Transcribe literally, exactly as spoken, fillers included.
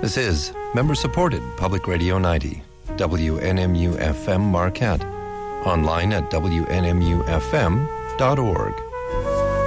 This is member-supported Public Radio ninety, W N M U F M Marquette. Online at W N M U F M dot org.